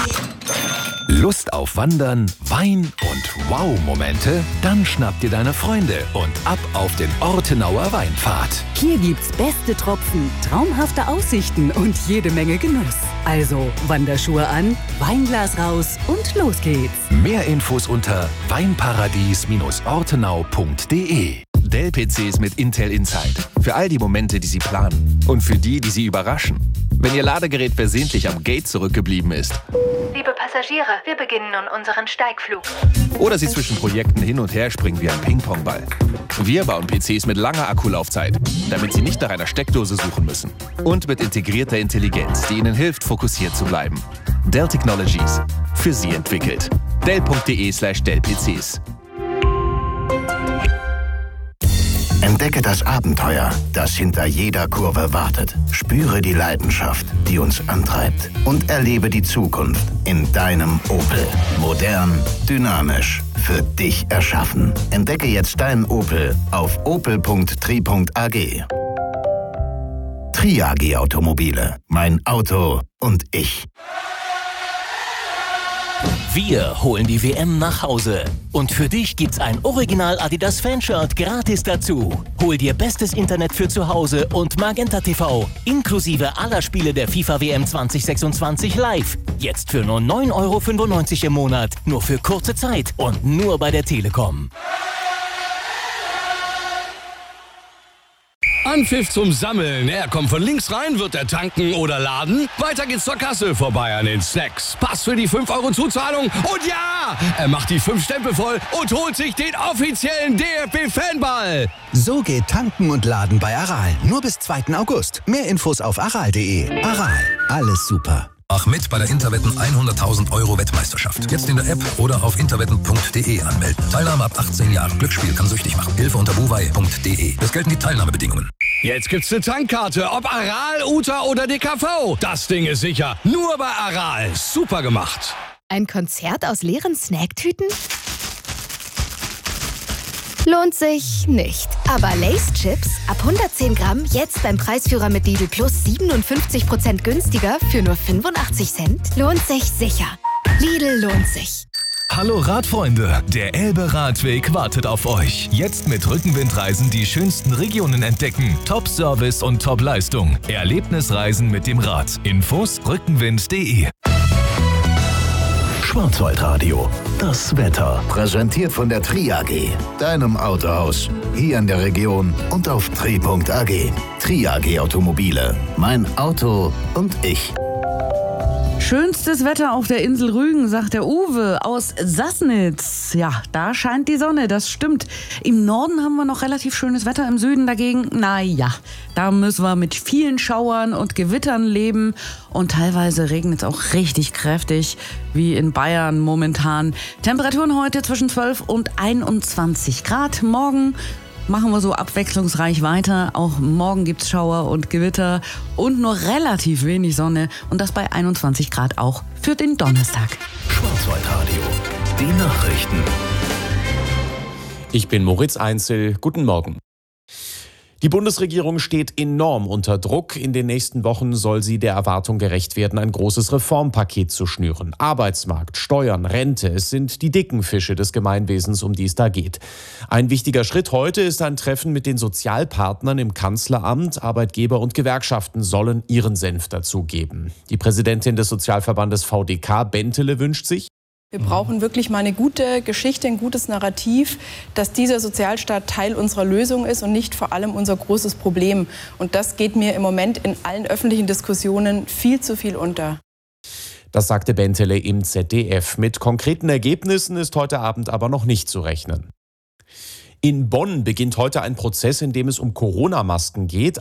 Lust auf Wandern, Wein und Wow-Momente? Dann schnapp dir deine Freunde und ab auf den Ortenauer Weinpfad. Hier gibt's beste Tropfen, traumhafte Aussichten und jede Menge Genuss. Also Wanderschuhe an, Weinglas raus und los geht's. Mehr Infos unter weinparadies-ortenau.de. Dell-PCs mit Intel Inside. Für all die Momente, die Sie planen. Und für die Sie überraschen. Wenn Ihr Ladegerät versehentlich am Gate zurückgeblieben ist. Liebe Passagiere, wir beginnen nun unseren Steigflug. Oder Sie zwischen Projekten hin und her springen wie ein Ping-Pong-Ball. Wir bauen PCs mit langer Akkulaufzeit, damit Sie nicht nach einer Steckdose suchen müssen. Und mit integrierter Intelligenz, die Ihnen hilft, fokussiert zu bleiben. Dell Technologies. Für Sie entwickelt. Dell.de/Dell-PCs. Entdecke das Abenteuer, das hinter jeder Kurve wartet. Spüre die Leidenschaft, die uns antreibt. Und erlebe die Zukunft in deinem Opel. Modern, dynamisch, für dich erschaffen. Entdecke jetzt deinen Opel auf opel.tri.ag. Tri.ag Automobile. Mein Auto und ich. Wir holen die WM nach Hause. Und für dich gibt's ein Original Adidas Fanshirt gratis dazu. Hol dir bestes Internet für zu Hause und Magenta TV, inklusive aller Spiele der FIFA WM 2026 live. Jetzt für nur 9,95 € im Monat, nur für kurze Zeit und nur bei der Telekom. Anpfiff zum Sammeln. Er kommt von links rein, wird er tanken oder laden. Weiter geht's zur Kasse, vorbei an den Snacks. Pass für die 5 € Zuzahlung und ja, er macht die 5 Stempel voll und holt sich den offiziellen DFB-Fanball. So geht Tanken und Laden bei Aral. Nur bis 2. August. Mehr Infos auf aral.de. Aral, alles super. Mach mit bei der Interwetten 100.000 € Wettmeisterschaft. Jetzt in der App oder auf interwetten.de anmelden. Teilnahme ab 18 Jahren. Glücksspiel kann süchtig machen. Hilfe unter buwei.de. Es gelten die Teilnahmebedingungen. Jetzt gibt's eine Tankkarte, ob Aral, Uta oder DKV. Das Ding ist sicher. Nur bei Aral. Super gemacht. Ein Konzert aus leeren Snacktüten? Lohnt sich nicht. Aber Lay's Chips ab 110 Gramm jetzt beim Preisführer mit Lidl Plus 57% günstiger für nur 85 Cent? Lohnt sich sicher. Lidl lohnt sich. Hallo Radfreunde, der Elbe-Radweg wartet auf euch. Jetzt mit Rückenwindreisen die schönsten Regionen entdecken. Top-Service und Top-Leistung. Erlebnisreisen mit dem Rad. Infos rückenwind.de. Schwarzwaldradio. Das Wetter. Präsentiert von der Tri.ag. Deinem Autohaus. Hier in der Region und auf tri.ag. Tri.ag Automobile. Mein Auto und ich. Schönstes Wetter auf der Insel Rügen, sagt der Uwe aus Sassnitz. Ja, da scheint die Sonne, das stimmt. Im Norden haben wir noch relativ schönes Wetter, im Süden dagegen, naja, da müssen wir mit vielen Schauern und Gewittern leben. Und teilweise regnet es auch richtig kräftig, wie in Bayern momentan. Temperaturen heute zwischen 12 und 21 Grad. Morgen machen wir so abwechslungsreich weiter. Auch morgen gibt's Schauer und Gewitter und nur relativ wenig Sonne. Und das bei 21 Grad auch für den Donnerstag. Schwarzwaldradio. Die Nachrichten. Ich bin Moritz Einzel. Guten Morgen. Die Bundesregierung steht enorm unter Druck. In den nächsten Wochen soll sie der Erwartung gerecht werden, ein großes Reformpaket zu schnüren. Arbeitsmarkt, Steuern, Rente, es sind die dicken Fische des Gemeinwesens, um die es da geht. Ein wichtiger Schritt heute ist ein Treffen mit den Sozialpartnern im Kanzleramt. Arbeitgeber und Gewerkschaften sollen ihren Senf dazugeben. Die Präsidentin des Sozialverbandes VDK, Bentele, wünscht sich: Wir brauchen wirklich mal eine gute Geschichte, ein gutes Narrativ, dass dieser Sozialstaat Teil unserer Lösung ist und nicht vor allem unser großes Problem. Und das geht mir im Moment in allen öffentlichen Diskussionen viel zu viel unter. Das sagte Bentele im ZDF. Mit konkreten Ergebnissen ist heute Abend aber noch nicht zu rechnen. In Bonn beginnt heute ein Prozess, in dem es um Corona-Masken geht.